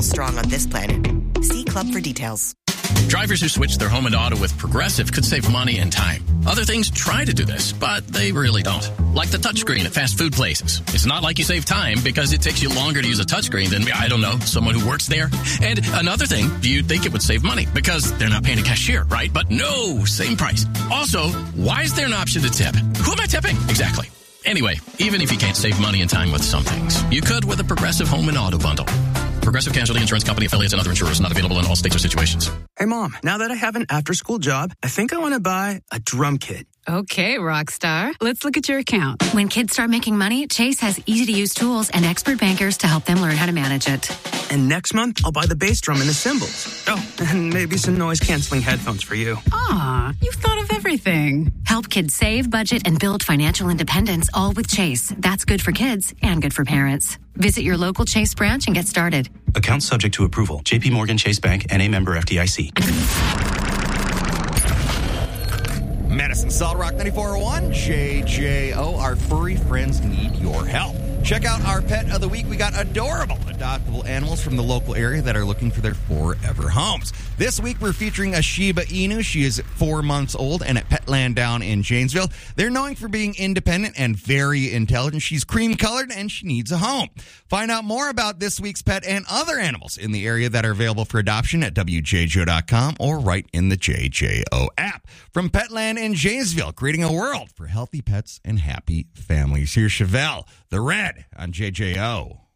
strong on this planet. See Club for details. Drivers who switch their home and auto with Progressive could save money and time. Other things try to do this, but they really don't. Like the touchscreen at fast food places. It's not like you save time because it takes you longer to use a touchscreen than, I don't know, someone who works there. And another thing, you'd think it would save money because they're not paying a cashier, right? But no, same price. Also, why is there an option to tip? Who am I tipping? Exactly. Anyway, even if you can't save money and time with some things, you could with a Progressive home and auto bundle. Progressive Casualty Insurance Company, affiliates, and other insurers not available in all states or situations. Hey, Mom, now that I have an after-school job, I think I want to buy a drum kit. Okay, Rockstar. Let's look at your account. When kids start making money, Chase has easy-to-use tools and expert bankers to help them learn how to manage it. And next month, I'll buy the bass drum and the cymbals. Oh, and maybe some noise-canceling headphones for you. Aw, you've thought of everything. Help kids save, budget, and build financial independence, all with Chase. That's good for kids and good for parents. Visit your local Chase branch and get started. Account subject to approval. J.P. Morgan Chase Bank, N.A. member FDIC. Madison Solid Rock 94.1, JJO. Our furry friends need your help. Check out our pet of the week. We got adorable adoptable animals from the local area that are looking for their forever homes. This week, we're featuring a Shiba Inu. She is 4 months old and at Petland down in Janesville. They're known for being independent and very intelligent. She's cream-colored and she needs a home. Find out more about this week's pet and other animals in the area that are available for adoption at WJJO.com or right in the JJO app. From Petland in Janesville, creating a world for healthy pets and happy families. Here's Chevelle, the Red on JJO.